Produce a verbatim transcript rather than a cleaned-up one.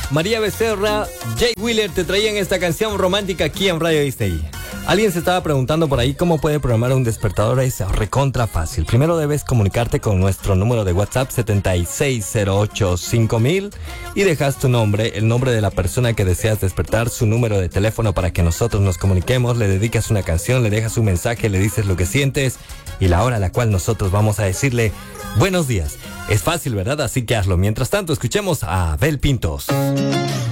María Becerra, Jay Wheeler te traían esta canción romántica aquí en Radio Disney. Alguien se estaba preguntando por ahí cómo puede programar un despertador. Es recontra fácil. Primero debes comunicarte con nuestro número de WhatsApp setenta y seis cero ocho cinco mil y dejas tu nombre, el nombre de la persona que deseas despertar, su número de teléfono para que nosotros nos comuniquemos, le dedicas una canción, le dejas un mensaje, le dices lo que sientes y la hora a la cual nosotros vamos a decirle buenos días. Es fácil, ¿verdad? Así que hazlo. Mientras tanto, escuchemos a Abel Pintos.